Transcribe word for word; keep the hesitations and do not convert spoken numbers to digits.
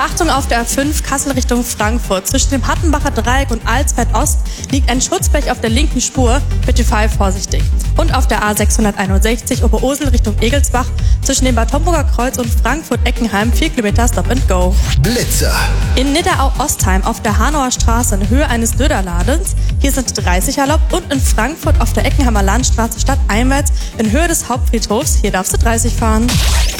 Achtung auf der A fünf Kassel Richtung Frankfurt. Zwischen dem Hattenbacher Dreieck und Alsfeld Ost liegt ein Schutzblech auf der linken Spur. Bitte fahr vorsichtig. Und auf der A sechshunderteinundsechzig Oberursel Richtung Egelsbach zwischen dem Bad Homburger Kreuz und Frankfurt-Eckenheim vier Kilometer Stop and Go. Blitzer. In Nidderau-Ostheim auf der Hanauer Straße in Höhe eines Döderladens. Hier sind dreißig erlaubt und in Frankfurt auf der Eckenheimer Landstraße stadteinwärts in Höhe des Hauptfriedhofs. Hier darfst du dreißig fahren.